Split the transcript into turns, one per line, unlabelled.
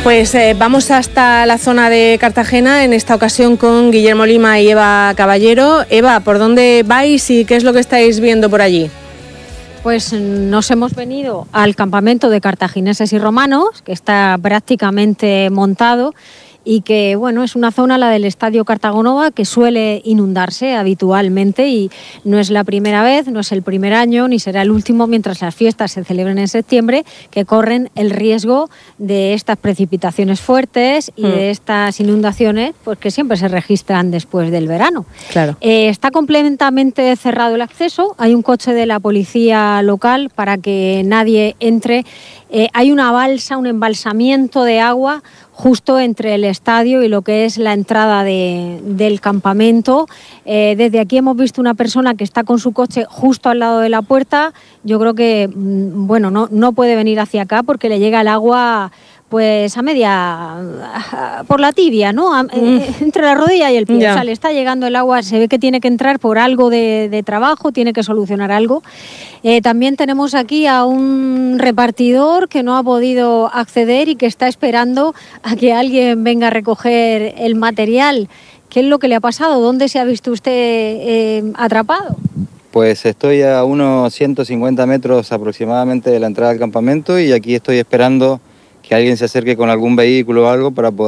Pues vamos hasta la zona de Cartagena, en esta ocasión con Guillermo Lima y Eva Caballero. Eva, ¿por dónde vais y qué es lo que estáis viendo por allí?
Pues nos hemos venido al campamento de cartagineses y romanos, que está prácticamente montado y que, bueno, es una zona, la del Estadio Cartagonova, que suele inundarse habitualmente y no es la primera vez, no es el primer año, ni será el último, mientras las fiestas se celebren en septiembre, que corren el riesgo de estas precipitaciones fuertes y de estas inundaciones, pues que siempre se registran después del verano.
Claro.
Está completamente cerrado el acceso, hay un coche de la policía local para que nadie entre. Hay una balsa, un embalsamiento de agua justo entre el estadio y lo que es la entrada del campamento. Desde aquí hemos visto una persona que está con su coche justo al lado de la puerta. Yo creo que bueno, no puede venir hacia acá porque le llega el agua pues a media, por la tibia, ¿no? Entre la rodilla y el pie. O sea, le está llegando el agua, se ve que tiene que entrar por algo de trabajo, tiene que solucionar algo. También tenemos aquí a un repartidor que no ha podido acceder y que está esperando a que alguien venga a recoger el material. ¿Qué es lo que le ha pasado? ¿Dónde se ha visto usted atrapado?
Pues estoy a unos 150 metros aproximadamente de la entrada del campamento y aquí estoy esperando que alguien se acerque con algún vehículo o algo para poder